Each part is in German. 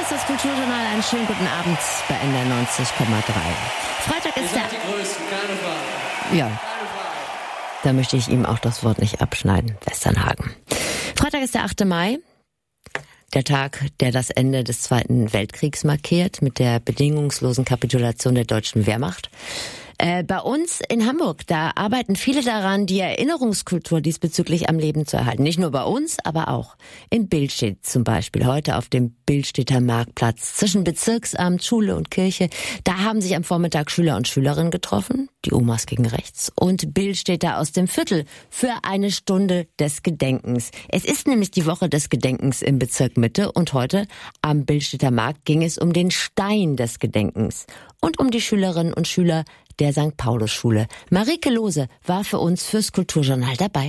ist das Kulturjournal. Einen schönen guten Abend bei NDR 90,3. Freitag ist die größten Karneval. Ja, da möchte ich ihm auch das Wort nicht abschneiden. Westernhagen. Freitag ist der 8. Mai. Der Tag, der das Ende des Zweiten Weltkriegs markiert, mit der bedingungslosen Kapitulation der deutschen Wehrmacht. Bei uns in Hamburg, da arbeiten viele daran, die Erinnerungskultur diesbezüglich am Leben zu erhalten. Nicht nur bei uns, aber auch in Billstedt zum Beispiel. Heute auf dem Billstedter Marktplatz zwischen Bezirksamt, Schule und Kirche. Da haben sich am Vormittag Schüler und Schülerinnen getroffen, die Omas gegen rechts, und Billstedter aus dem Viertel für eine Stunde des Gedenkens. Es ist nämlich die Woche des Gedenkens im Bezirk Mitte und heute am Billstedter Markt ging es um den Stein des Gedenkens und um die Schülerinnen und Schüler der St. Paulus-Schule. Marike Lohse war für uns fürs Kulturjournal dabei.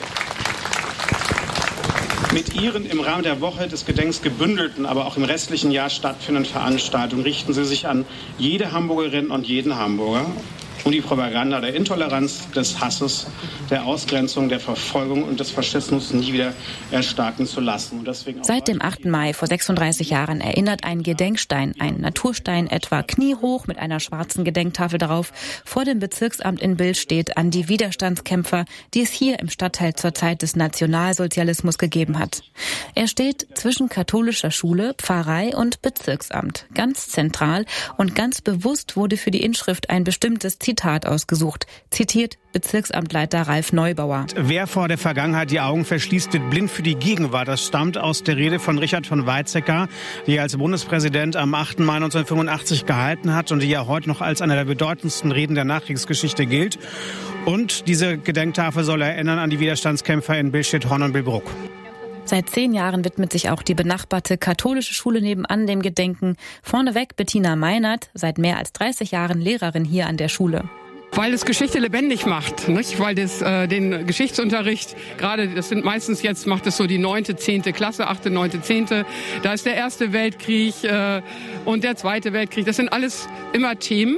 Mit ihren im Rahmen der Woche des Gedenkens gebündelten, aber auch im restlichen Jahr stattfindenden Veranstaltungen richten sie sich an jede Hamburgerin und jeden Hamburger, um die Propaganda der Intoleranz, des Hasses, der Ausgrenzung, der Verfolgung und des Faschismus nie wieder erstarken zu lassen. Und deswegen Seit dem 8. Mai vor 36 Jahren erinnert ein Gedenkstein, ein Naturstein etwa kniehoch mit einer schwarzen Gedenktafel darauf, vor dem Bezirksamt in Billstedt an die Widerstandskämpfer, die es hier im Stadtteil zur Zeit des Nationalsozialismus gegeben hat. Er steht zwischen katholischer Schule, Pfarrei und Bezirksamt. Ganz zentral und ganz bewusst wurde für die Inschrift ein bestimmtes Zitat ausgesucht, zitiert Bezirksamtleiter Ralf Neubauer. Wer vor der Vergangenheit die Augen verschließt, wird blind für die Gegenwart. Das stammt aus der Rede von Richard von Weizsäcker, die er als Bundespräsident am 8. Mai 1985 gehalten hat und die ja heute noch als eine der bedeutendsten Reden der Nachkriegsgeschichte gilt. Und diese Gedenktafel soll erinnern an die Widerstandskämpfer in Billstedt, Horn und Billbrook. Seit 10 Jahren widmet sich auch die benachbarte katholische Schule nebenan dem Gedenken. Vorneweg Bettina Meinert, seit mehr als 30 Jahren Lehrerin hier an der Schule. Weil es Geschichte lebendig macht, nicht? Weil das den Geschichtsunterricht, gerade das sind meistens jetzt, macht es so die 9., 10. Klasse, 8., 9., 10. Da ist der Erste Weltkrieg und der Zweite Weltkrieg. Das sind alles immer Themen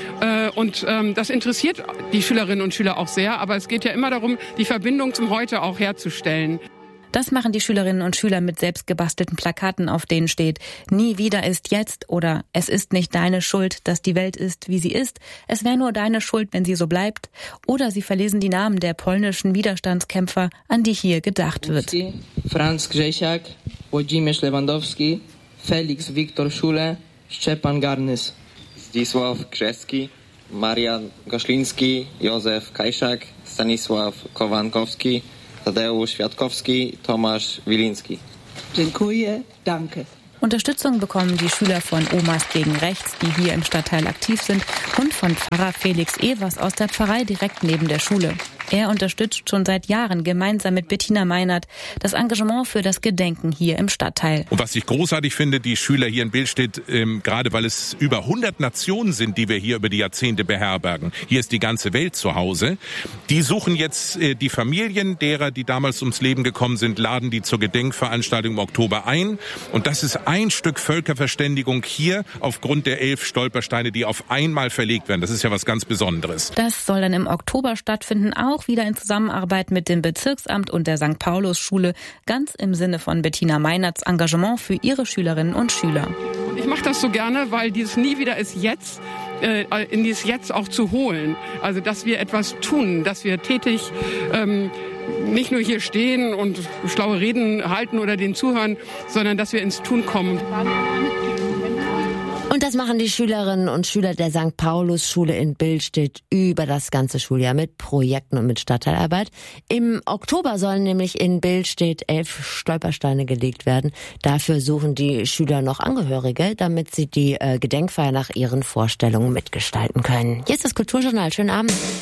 und das interessiert die Schülerinnen und Schüler auch sehr. Aber es geht ja immer darum, die Verbindung zum Heute auch herzustellen. Das machen die Schülerinnen und Schüler mit selbstgebastelten Plakaten, auf denen steht: Nie wieder ist jetzt oder Es ist nicht deine Schuld, dass die Welt ist, wie sie ist. Es wäre nur deine Schuld, wenn sie so bleibt. Oder sie verlesen die Namen der polnischen Widerstandskämpfer, an die hier gedacht wird. Franz Grzesiak, Włodzimierz Lewandowski, Felix Wiktor Schule, Szczepan Garnys. Zdzisław Krzeski, Marian Goszliński, Józef Kajszak, Stanisław Kowankowski, Tadeusz Świadkowski, Tomasz Wilinski. Dziękuję, danke. Unterstützung bekommen die Schüler von Omas gegen rechts, die hier im Stadtteil aktiv sind, und von Pfarrer Felix Evers aus der Pfarrei direkt neben der Schule. Er unterstützt schon seit Jahren gemeinsam mit Bettina Meinert das Engagement für das Gedenken hier im Stadtteil. Und was ich großartig finde, die Schüler hier in Billstedt, gerade weil es über 100 Nationen sind, die wir hier über die Jahrzehnte beherbergen. Hier ist die ganze Welt zu Hause. Die suchen jetzt die Familien derer, die damals ums Leben gekommen sind, laden die zur Gedenkveranstaltung im Oktober ein. Und das ist ein Stück Völkerverständigung hier aufgrund der 11 Stolpersteine, die auf einmal verlegt werden. Das ist ja was ganz Besonderes. Das soll dann im Oktober stattfinden, auch wieder in Zusammenarbeit mit dem Bezirksamt und der St. Paulus-Schule, ganz im Sinne von Bettina Meinerts Engagement für ihre Schülerinnen und Schüler. Ich mache das so gerne, weil dieses Nie wieder ist jetzt, in dieses Jetzt auch zu holen. Also, dass wir etwas tun, dass wir tätig nicht nur hier stehen und schlaue Reden halten oder denen zuhören, sondern dass wir ins Tun kommen. Und das machen die Schülerinnen und Schüler der St. Paulus-Schule in Billstedt über das ganze Schuljahr mit Projekten und mit Stadtteilarbeit. Im Oktober sollen nämlich in Billstedt 11 Stolpersteine gelegt werden. Dafür suchen die Schüler noch Angehörige, damit sie die Gedenkfeier nach ihren Vorstellungen mitgestalten können. Hier ist das Kulturjournal. Schönen Abend.